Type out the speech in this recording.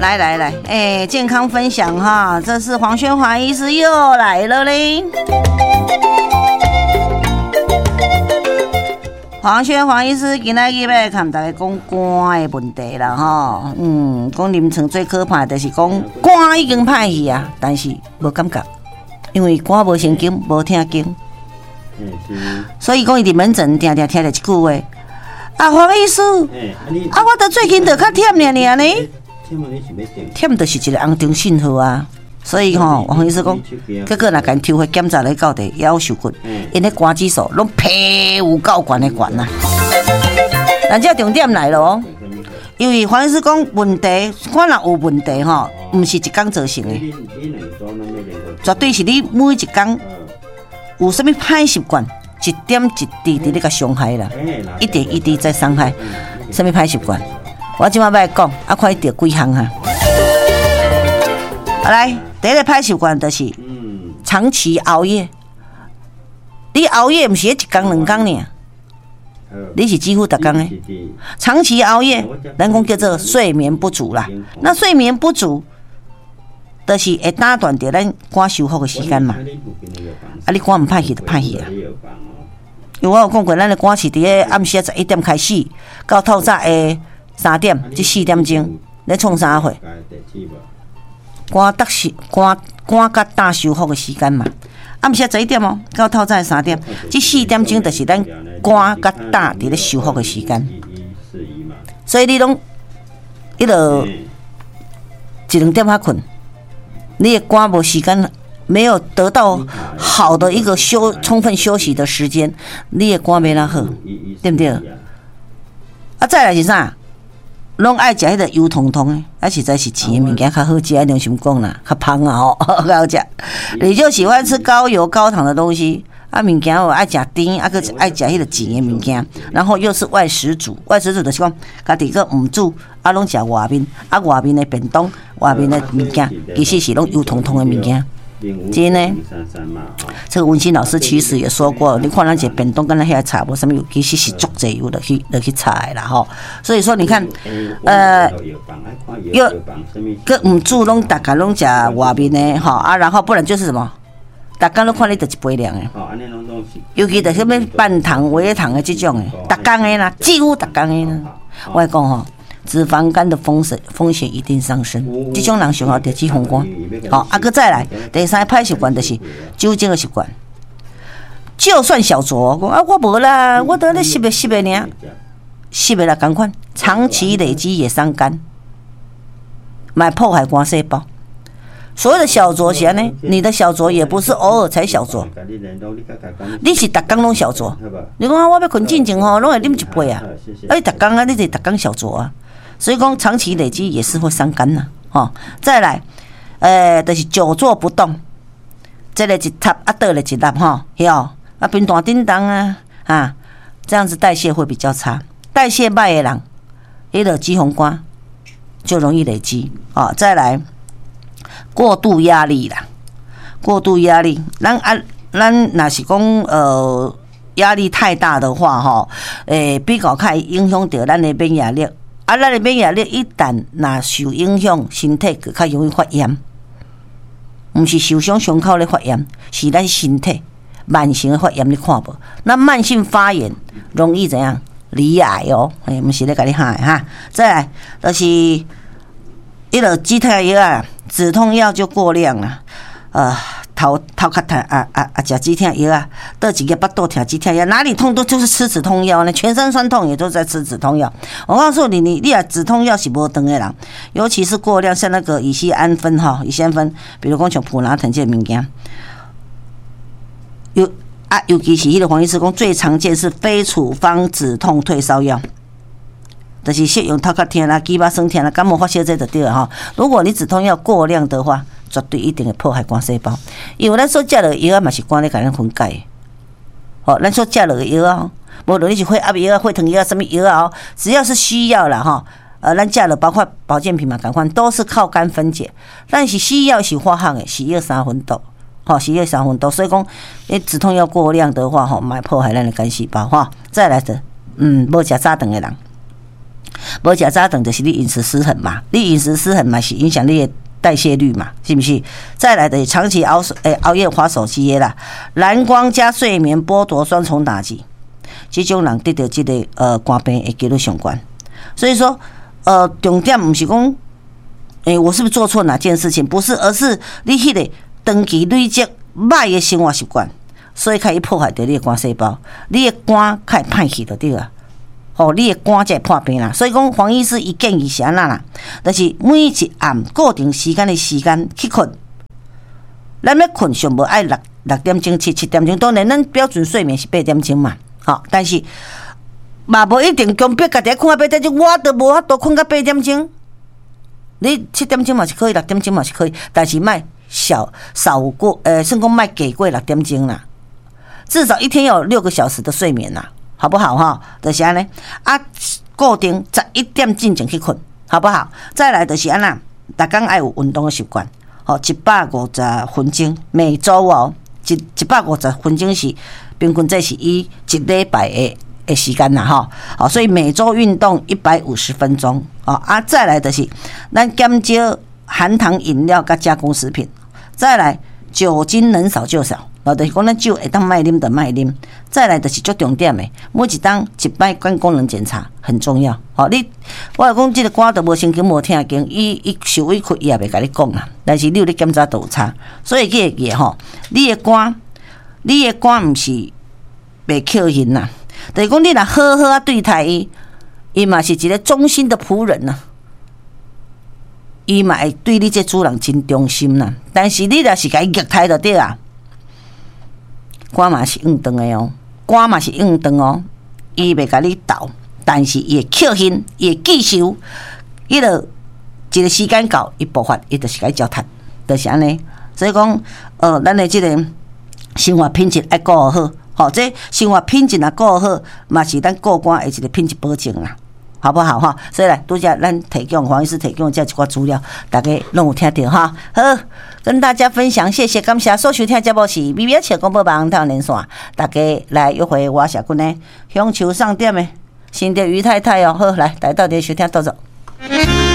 来，健康分享哈，这是黄宣华医师又来了嘞。黄宣华医师今仔日要跟大家讲肝的问题啦哈，讲临床最可怕的就是讲肝已经歹去啊，但是无感觉，因为肝无神经，无听经，所以讲伊伫门诊定定听着一句话，啊黄医师，啊我最近就较忝呢。忝就是一个红中信号啊，所以黄医师讲，结果若甲抽血检查来到底也有受骨，因咧肝指数拢皮有够悬的悬啊。但这重点来了哦，因为黄医师讲问题，看若有问题毋是一天造成的，绝对是你每一天有啥物歹习惯，一点一滴伫咧甲伤害啦，一点一滴在伤害，啥物歹习惯？我今晚要讲，看伊着几项哈。来，第一个歹习惯就是长期熬夜。你熬夜不是一天两天呢，你是几乎每天的。长期熬夜，人讲叫做睡眠不足啦。那睡眠不足，就是会打断掉咱肝修复的时间嘛。你肝唔歹去就歹去啊。因为我有讲过，咱的肝是伫咧暗时11点开始，到透早的3点至4点钟，咧创啥货？肝甲胆修复的时间嘛。暗时11点哦，到透早3点至4点钟，就是咱肝甲胆伫咧修复的时间。所以你拢一路1、2点困，你的肝无时间，没有得到好的一个充分休息的时间，你的肝没那好，对不对？啊，再来是啥？拢爱食迄个油彤彤的，啊实在是甜的物件较好食，良心讲啦，较芳啊吼，较好食。你就喜欢吃高油高糖的东西，啊物件爱食甜，啊个爱食迄个甜的物件，然后又是外食族，就是讲家己个唔煮，啊拢食外面，啊外面的便当，外面的物件其实是拢油彤彤的物件。真的，这个文心老师其实也说过，你看咱这便当跟那些茶无什么油，其实是足侪油的去炒的啦吼。所以说你看，又个唔煮拢大家拢食外面的吼啊，然后不然就是什么，大家都看你就一杯量的，尤其就是什么半糖、微糖的这种的，大家的啦，几乎大家的啦。我讲吼。脂肪肝的风险一定上升，这种人上好得脂肪肝。好，啊，再来，第三个歹习惯就是酒精的习惯。就算小酌，讲啊，我无啦，我得咧吸的尔，吸的啦，同款，长期累积也伤肝，买破坏肝细胞。所谓的小酌是安尼，你的小酌也不是偶尔才小酌，你是逐天拢小酌。你讲我要困进前吼，拢会啉一杯啊，逐天啊，你是逐天小酌啊。所以讲长期累积也是会伤肝呐，再来，就是久坐不动，这个一塌啊，倒了一粒吼，哟，啊，平大叮当啊，这样子代谢会比较差，代谢歹的人，迄个脂肪肝就容易累积再来，过度压力啦，过度压力，咱若是讲压力太大的话比较较影响到咱的免疫力。啊，咱的免疫力一旦若受影响，身体就较容易发炎。毋是受伤伤口咧发炎，是咱身体慢性的发炎，你看无？那慢性发炎容易怎样？罹癌哦，毋是咧甲你害哈。再来就是迄个止痛药啊，止痛药就过量了，头较痛食止痛药啊，倒一个巴肚疼止痛药，哪里痛都就是吃止痛药呢，全身酸痛也都在吃止痛药。我告诉你，你止痛药是无长的人，尤其是过量，像那个乙酰氨酚，比如讲像普拿疼这物件，尤其是迄个黄医师讲最常见是非处方止痛退烧药。就是适用头壳疼啦、肩膀酸疼啦、感冒发烧这就对了如果你止痛药过量的话，绝对一定会破坏肝细胞。因为咱所食的药嘛是肝咧甲咱分解的，咱所食的药无论你是血压药、血糖药、什么药只要是需要啦咱食的包括保健品嘛，同款都是靠肝分解。但是西药是化学的，是药3分毒，是药3分毒，所以讲你止痛药过量的话，买破坏咱的肝细胞再来的，无食早顿的人。 无食早顿就是你饮食失衡嘛，你饮食失衡嘛是影响你的代谢率嘛，是不是？再来的长期熬夜滑手机的啦，蓝光加睡眠剥夺双重打击，这种人得到这个肝病的几率上悬。所以说重点不是讲我是不是做错哪件事情？不是，而是你迄个长期累积歹的生活习惯，所以开始破坏到你的肝细胞，你的肝开始歹去就对了。你的肝才会破病啦。所以讲，黄医师伊建议是安那啦，就是每一暗固定时间的时间去困。咱要困上无爱6点钟、7点钟，当然咱标准睡眠是8点钟嘛。但是嘛无一定强迫家己困到8点钟，我都无法度困到8点钟。你7点钟嘛是可以，6点钟嘛是可以，但是莫少过算讲莫给过6点钟啦，至少一天要有6个小时的睡眠啦。好不好哈？就是安尼固定11点进前去困，好不好？再来就是安那，大家爱有运动的习惯，150分钟，每周150分钟是平均，这是以一礼拜的时间啦哈。所以每周运动150分钟再来就是咱减少含糖饮料跟加工食品，再来酒精能少就少。就是讲咱酒会当卖啉就卖啉，再来就是最重点的，每一当一摆肝功能检查很重要。我讲这个肝都无神经无听经，伊受委屈伊也袂甲你讲啦。但是你有咧检查都有差，所以记个你的肝毋是袂扣人呐。就是讲你若好好对待伊，伊嘛是一个忠心的仆人呐。伊嘛会对你这主人真忠心呐。但是你若是甲伊虐待就对啊。肝嘛是硬长的肝嘛是硬长伊袂甲你斗，但是伊会扣痕，伊会记仇，伊就一个时间到，伊爆发，伊就是甲伊糟蹋，就是安尼。所以讲，咱的这个生活品质爱顾好，这生活品质若顾好，嘛是咱顾肝的一个品质保证啦。好不好哈？所以来，拄则咱提供黄医师提供这一寡资料，大家拢有听到哈。好，跟大家分享，谢谢，感谢所收听节目是《美美笑广播网》台连线，大家来约会我社群呢，乡球上店的新店于太太好，来到这收听到走。